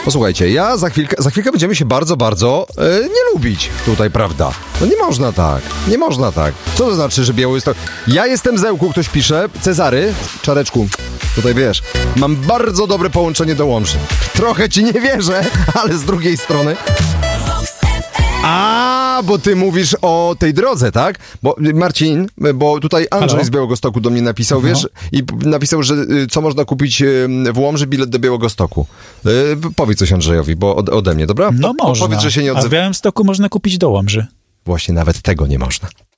Posłuchajcie, za chwilkę będziemy się bardzo, bardzo nie lubić tutaj, prawda? No nie można tak, nie można tak. Co to znaczy, że Białystok... Ja jestem Zełku, ktoś pisze, Cezary, Czareczku, tutaj wiesz, mam bardzo dobre połączenie do Łomży. Trochę ci nie wierzę, ale z drugiej strony... Bo ty mówisz o tej drodze, tak? Bo Marcin, bo tutaj Andrzej z Białegostoku do mnie napisał, wiesz, i napisał, że co można kupić w Łomży, bilet do Białegostoku. Powiedz coś Andrzejowi, bo ode mnie, dobra? No można. Powiedz, że się nie A w Białymstoku można kupić do Łomży. Właśnie nawet tego nie można.